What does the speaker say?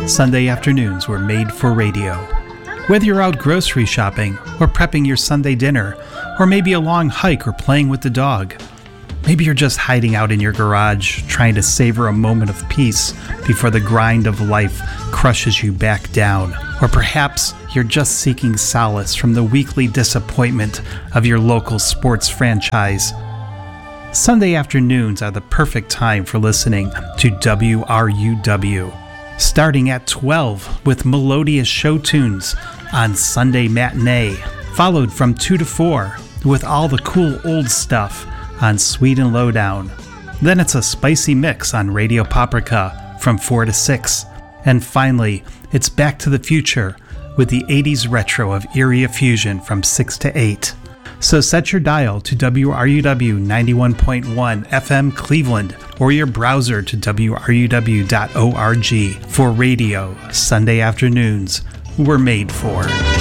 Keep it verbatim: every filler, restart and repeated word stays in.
Sunday afternoons were made for radio. Whether you're out grocery shopping or prepping your Sunday dinner, or maybe a long hike or playing with the dog. Maybe you're just hiding out in your garage, trying to savor a moment of peace before the grind of life crushes you back down. Or perhaps you're just seeking solace from the weekly disappointment of your local sports franchise. Sunday afternoons are the perfect time for listening to W R U W. Starting at twelve with melodious show tunes on Sunday Matinee, followed from two to four with all the cool old stuff on Sweet and Lowdown. Then it's a spicy mix on Radio Paprika from four to six. And finally, it's Back to the Future with the eighties retro of Eerie Fusion from six to eight. So set your dial to W R U W ninety-one point one F M Cleveland or your browser to W R U W dot org for radio Sunday afternoons were made for.